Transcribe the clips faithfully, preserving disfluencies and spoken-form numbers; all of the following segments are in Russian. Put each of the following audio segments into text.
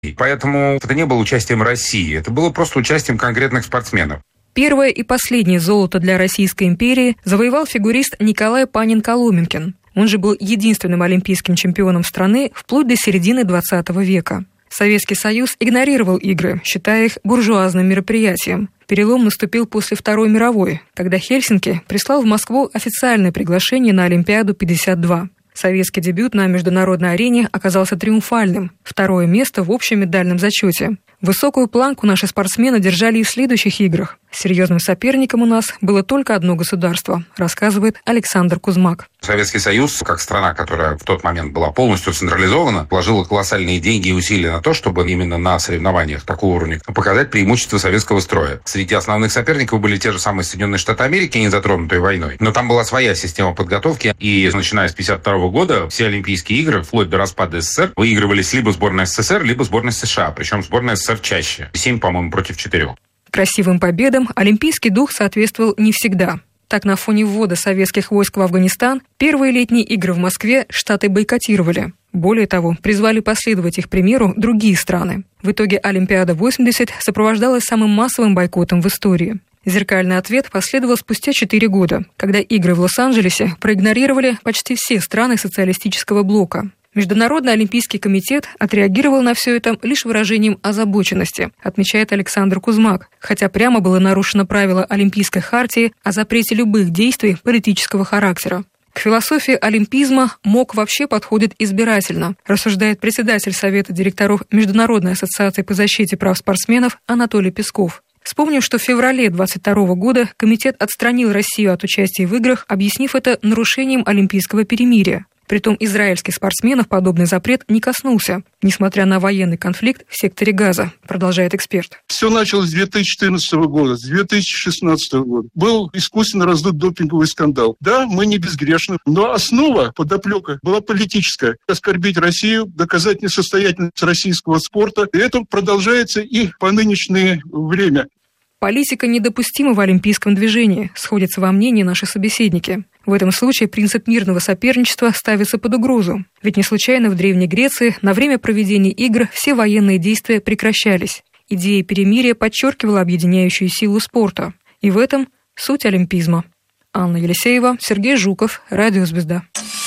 Поэтому это не было участием России, это было просто участием конкретных спортсменов. Первое и последнее золото для Российской империи завоевал фигурист Николай Панин-Коломенкин. Он же был единственным олимпийским чемпионом страны вплоть до середины двадцатого века. Советский Союз игнорировал игры, считая их буржуазным мероприятием. Перелом наступил после Второй мировой, когда Хельсинки прислал в Москву официальное приглашение на Олимпиаду пятьдесят два. Советский дебют на международной арене оказался триумфальным. Второе место в общем медальном зачете. Высокую планку наши спортсмены держали и в следующих играх. Серьезным соперником у нас было только одно государство, рассказывает Александр Кузмак. Советский Союз, как страна, которая в тот момент была полностью централизована, вложила колоссальные деньги и усилия на то, чтобы именно на соревнованиях такого уровня показать преимущество советского строя. Среди основных соперников были те же самые Соединенные Штаты Америки, не затронутые войной. Но там была своя система подготовки, и начиная с пятьдесят второго года все Олимпийские игры, вплоть до распада СССР, выигрывались либо сборная СССР, либо сборная США. Причем сборная СССР чаще. Семь, по-моему, против четырех. Красивым победам олимпийский дух соответствовал не всегда. Так, на фоне ввода советских войск в Афганистан, первые летние игры в Москве Штаты бойкотировали. Более того, призвали последовать их примеру другие страны. В итоге Олимпиада восемьдесят сопровождалась самым массовым бойкотом в истории. Зеркальный ответ последовал спустя четыре года, когда игры в Лос-Анджелесе проигнорировали почти все страны социалистического блока. Международный олимпийский комитет отреагировал на все это лишь выражением озабоченности, отмечает Александр Кузмак, хотя прямо было нарушено правило Олимпийской хартии о запрете любых действий политического характера. К философии олимпизма МОК вообще подходит избирательно, рассуждает председатель Совета директоров Международной ассоциации по защите прав спортсменов Анатолий Песков. Вспомню, что в феврале двадцать второго года комитет отстранил Россию от участия в играх, объяснив это нарушением олимпийского перемирия. Притом израильских спортсменов подобный запрет не коснулся, несмотря на военный конфликт в секторе Газа, продолжает эксперт. Все началось с две тысячи четырнадцатого года, с две тысячи шестнадцатого года. Был искусственно раздут допинговый скандал. Да, мы не безгрешны, но основа, подоплека была политическая. Оскорбить Россию, доказать несостоятельность российского спорта. И это продолжается и по нынешнее время. Политика недопустима в олимпийском движении, сходятся во мнении наши собеседники. В этом случае принцип мирного соперничества ставится под угрозу. Ведь не случайно в Древней Греции на время проведения игр все военные действия прекращались. Идея перемирия подчеркивала объединяющую силу спорта. И в этом суть олимпизма. Анна Елисеева, Сергей Жуков, Радио Звезда.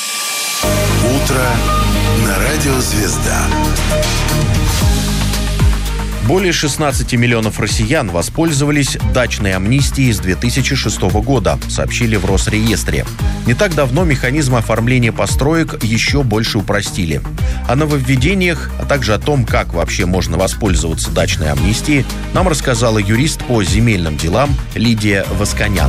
Утро на Радио Звезда. Более шестнадцати миллионов россиян воспользовались дачной амнистией с две тысячи шестого года, сообщили в Росреестре. Не так давно механизм оформления построек еще больше упростили. О нововведениях, а также о том, как вообще можно воспользоваться дачной амнистией, нам рассказала юрист по земельным делам Лидия Восканян.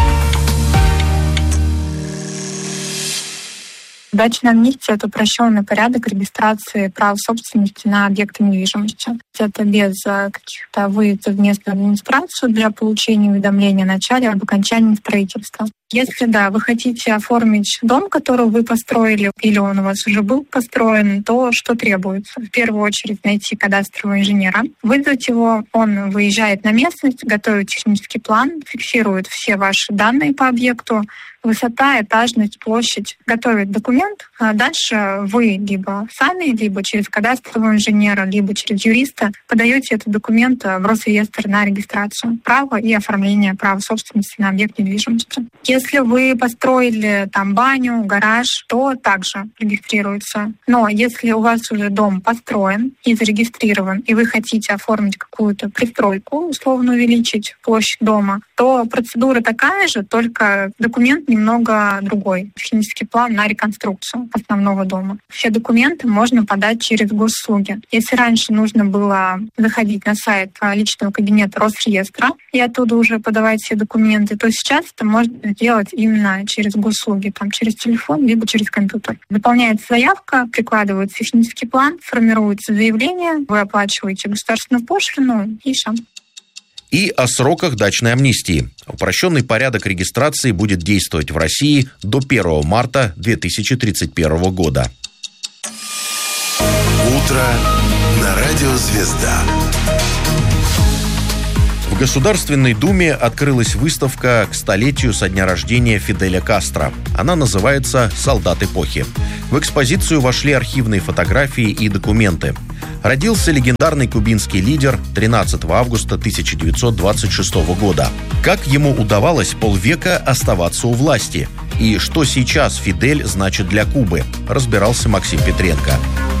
Дачная амнистия – это упрощенный порядок регистрации прав собственности на объекты недвижимости. Это без каких-то выездов в местную администрацию для получения уведомления о начале об окончании строительства. Если, да, вы хотите оформить дом, который вы построили, или он у вас уже был построен, то что требуется? В первую очередь найти кадастрового инженера, вызвать его, он выезжает на местность, готовит технический план, фиксирует все ваши данные по объекту, высота, этажность, площадь, готовит документ. А дальше вы либо сами, либо через кадастрового инженера, либо через юриста подаете этот документ в Росреестр на регистрацию права и оформление права собственности на объект недвижимости. Если вы построили там баню, гараж, то также регистрируется. Но если у вас уже дом построен и зарегистрирован, и вы хотите оформить какую-то пристройку, условно увеличить площадь дома, то процедура такая же, только документ немного другой. Технический план на реконструкцию основного дома. Все документы можно подать через госуслуги. Если раньше нужно было заходить на сайт личного кабинета Росреестра и оттуда уже подавать все документы, то сейчас это можно сделать именно через госуслуги, там, через телефон, либо через компьютер. Заполняется заявка, прикладывается технический план, формируется заявление, вы оплачиваете государственную пошлину и все. И о сроках дачной амнистии. Упрощенный порядок регистрации будет действовать в России до первого марта две тысячи тридцать первого года. Утро на Радио Звезда. В Государственной Думе открылась выставка к столетию со дня рождения Фиделя Кастро. Она называется «Солдат эпохи». В экспозицию вошли архивные фотографии и документы. Родился легендарный кубинский лидер тринадцатого августа тысяча девятьсот двадцать шестого года. Как ему удавалось полвека оставаться у власти? И что сейчас Фидель значит для Кубы? Разбирался Максим Петренко.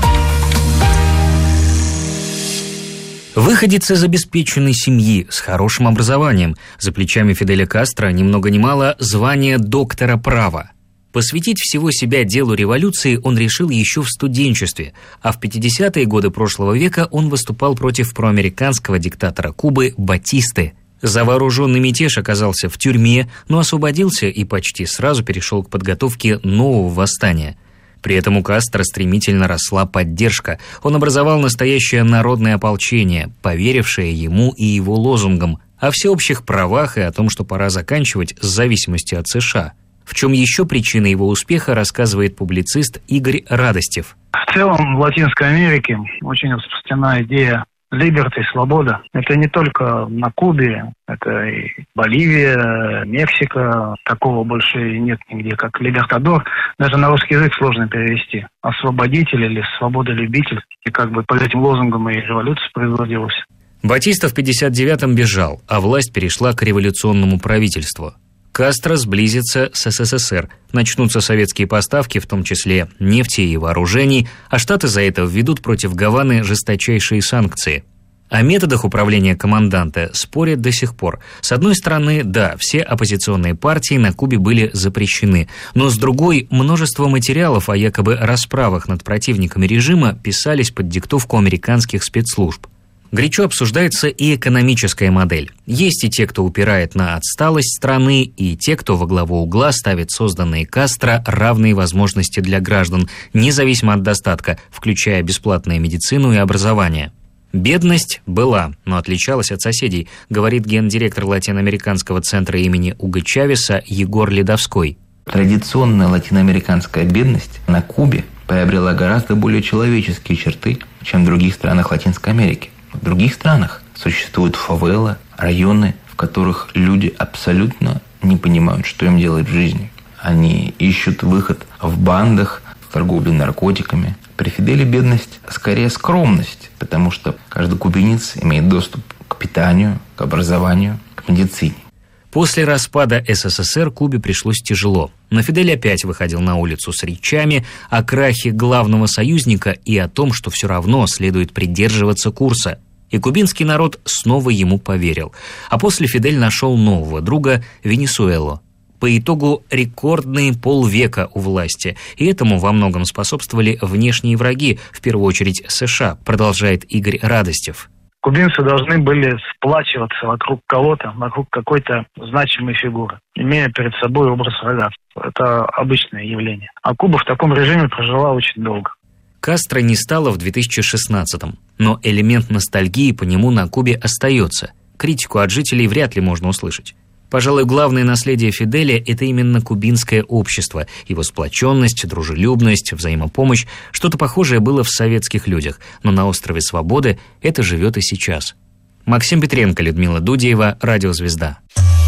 Выходец из обеспеченной семьи с хорошим образованием. За плечами Фиделя Кастро ни много ни мало звание доктора права. Посвятить всего себя делу революции он решил еще в студенчестве, а в пятидесятые годы прошлого века он выступал против проамериканского диктатора Кубы Батисты. За вооруженный мятеж оказался в тюрьме, но освободился и почти сразу перешел к подготовке нового восстания. При этом у Кастро стремительно росла поддержка. Он образовал настоящее народное ополчение, поверившее ему и его лозунгам о всеобщих правах и о том, что пора заканчивать с зависимостью от США. В чем еще причина его успеха, рассказывает публицист Игорь Радостев. В целом в Латинской Америке очень распространена идея либерти, свобода. Это не только на Кубе, это и Боливия, Мексика. Такого больше нет нигде, как либертадор. Даже на русский язык сложно перевести. Освободитель или свободолюбитель. И как бы под этим лозунгом и революция производилась. Батиста в пятьдесят девятом бежал, а власть перешла к революционному правительству. Кастро сблизится с СССР. Начнутся советские поставки, в том числе нефти и вооружений, а Штаты за это введут против Гаваны жесточайшие санкции. О методах управления команданта спорят до сих пор. С одной стороны, да, все оппозиционные партии на Кубе были запрещены, но с другой, множество материалов о якобы расправах над противниками режима писались под диктовку американских спецслужб. Горячо обсуждается и экономическая модель. Есть и те, кто упирает на отсталость страны, и те, кто во главу угла ставит созданные Кастро равные возможности для граждан, независимо от достатка, включая бесплатную медицину и образование. Бедность была, но отличалась от соседей, говорит гендиректор латиноамериканского центра имени Уго Чавеса Егор Ледовской. Традиционная латиноамериканская бедность на Кубе приобрела гораздо более человеческие черты, чем в других странах Латинской Америки. В других странах существуют фавелы, районы, в которых люди абсолютно не понимают, что им делать в жизни. Они ищут выход в бандах, в торговле наркотиками. При Фиделе бедность скорее скромность, потому что каждый кубинец имеет доступ к питанию, к образованию, к медицине. После распада СССР Кубе пришлось тяжело. Но Фидель опять выходил на улицу с речами о крахе главного союзника и о том, что все равно следует придерживаться курса. И кубинский народ снова ему поверил. А после Фидель нашел нового друга – Венесуэлу. По итогу рекордные полвека у власти. И этому во многом способствовали внешние враги, в первую очередь США, продолжает Игорь Радостев. Кубинцы должны были сплачиваться вокруг кого-то, вокруг какой-то значимой фигуры, имея перед собой образ врага. Это обычное явление. А Куба в таком режиме прожила очень долго. Кастро не стало в две тысячи шестнадцатом, но элемент ностальгии по нему на Кубе остается. Критику от жителей вряд ли можно услышать. Пожалуй, главное наследие Фиделя – это именно кубинское общество, его сплоченность, дружелюбность, взаимопомощь. Что-то похожее было в советских людях, но на острове Свободы это живет и сейчас. Максим Петренко, Людмила Дудеева, Радио Звезда.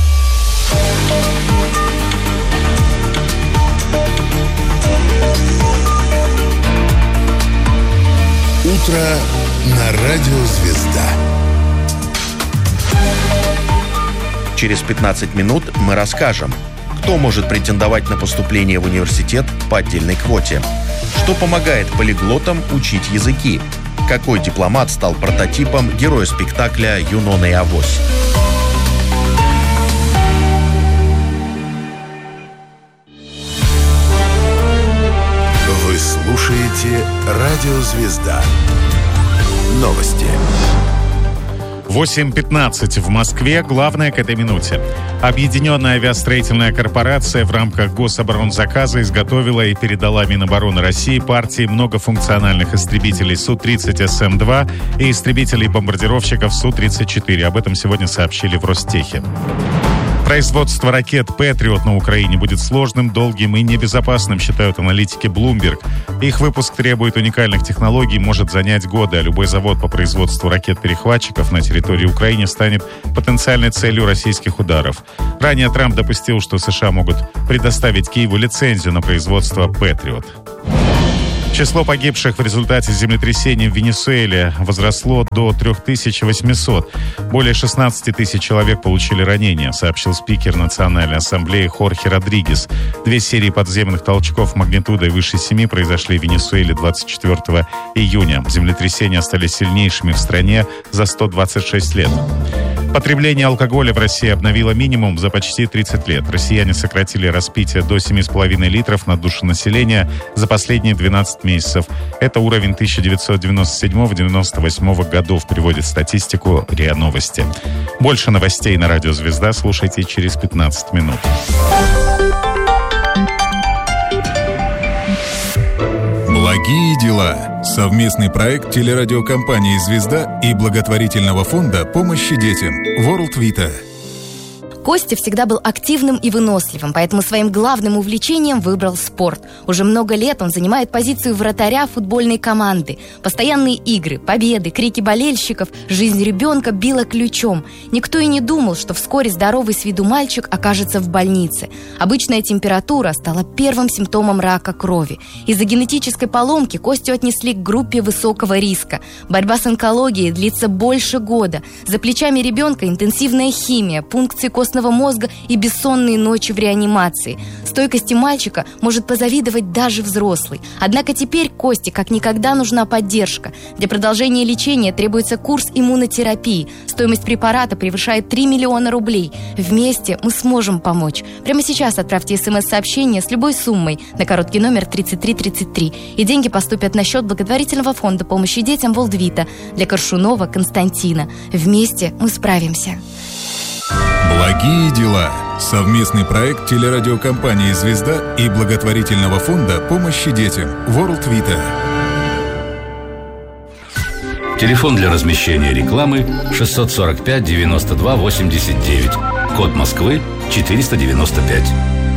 Утро на Радио Звезда. Через пятнадцать минут мы расскажем, кто может претендовать на поступление в университет по отдельной квоте, что помогает полиглотам учить языки, какой дипломат стал прототипом героя спектакля «Юнона и Авось». Вы слушаете Радио Звезда. Новости. восемь пятнадцать в Москве. Главное к этой минуте. Объединенная авиастроительная корпорация в рамках гособоронзаказа изготовила и передала Минобороны России партии многофункциональных истребителей Су тридцать Эс Эм два и истребителей-бомбардировщиков Су тридцать четыре. Об этом сегодня сообщили в Ростехе. Производство ракет «Патриот» на Украине будет сложным, долгим и небезопасным, считают аналитики Bloomberg. Их выпуск требует уникальных технологий, может занять годы, а любой завод по производству ракет-перехватчиков на территории Украины станет потенциальной целью российских ударов. Ранее Трамп допустил, что США могут предоставить Киеву лицензию на производство «Патриот». Число погибших в результате землетрясения в Венесуэле возросло до три тысячи восемьсот. Более шестнадцать тысяч человек получили ранения, сообщил спикер Национальной ассамблеи Хорхе Родригес. Две серии подземных толчков магнитудой выше семи произошли в Венесуэле двадцать четвёртого июня. Землетрясения стали сильнейшими в стране за сто двадцать шесть лет. Потребление алкоголя в России обновило минимум за почти тридцать лет. Россияне сократили распитие до семь с половиной литров на душу населения за последние двенадцать месяцев. Это уровень тысяча девятьсот девяносто седьмого — девяносто восьмого годов, приводит статистику РИА Новости. Больше новостей на Радио Звезда слушайте через пятнадцать минут. Благие дела. Совместный проект телерадиокомпании «Звезда» и благотворительного фонда помощи детям World Vita. Костя всегда был активным и выносливым, поэтому своим главным увлечением выбрал спорт. Уже много лет он занимает позицию вратаря футбольной команды. Постоянные игры, победы, крики болельщиков, жизнь ребенка била ключом. Никто и не думал, что вскоре здоровый с виду мальчик окажется в больнице. Обычная температура стала первым симптомом рака крови. Из-за генетической поломки Костю отнесли к группе высокого риска. Борьба с онкологией длится больше года. За плечами ребенка интенсивная химия, пункции костного мозга и бессонные ночи в реанимации. Стойкости мальчика может позавидовать даже взрослый. Однако теперь Косте как никогда нужна поддержка. Для продолжения лечения требуется курс иммунотерапии. Стоимость препарата превышает три миллиона рублей. Вместе мы сможем помочь. Прямо сейчас отправьте смс-сообщение с любой суммой на короткий номер тридцать три тридцать три. И деньги поступят на счет благотворительного фонда помощи детям World Vita для Коршунова Константина. Вместе мы справимся. Благие дела. Совместный проект телерадиокомпании «Звезда» и благотворительного фонда помощи детям World Vita. Телефон для размещения рекламы шестьсот сорок пять девяносто два восемьдесят девять. Код Москвы четыреста девяносто пять.